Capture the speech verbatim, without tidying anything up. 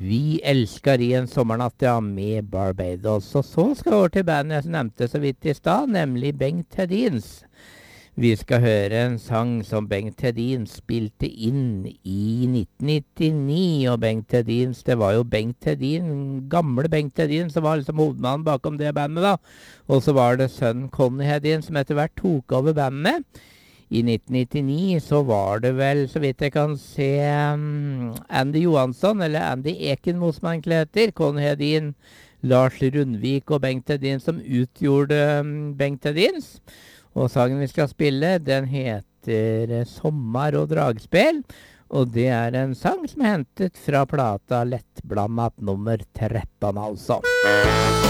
Vi elsker i en sommernatt, ja, med Barbados. Og så skal vi over til bandet jeg nevnte så vidt i stad, nemlig Bengt Hedins. Vi skal høre en sang som Bengt Hedin spilte inn i nitten nittini, og Bengt Hedins, det var jo Bengt Hedin, gamle Bengt Hedin, som var liksom hovedmannen bakom det bandet da. Og så var det sønnen Conny Hedin som etter hvert tok over bandet. I nitten nittini så var det vel, så vidt jeg kan se, um, Andy Johansson, eller Andy Ekenmo som han egentlig heter, Conny Hedin, Lars Rundvik og Bengt Hedin som utgjorde um, Bengt Hedins. Og sangen vi skal spille, den heter Sommar og dragspel, og det er en sang som er hentet fra plata Lettblandat nummer tretten altså.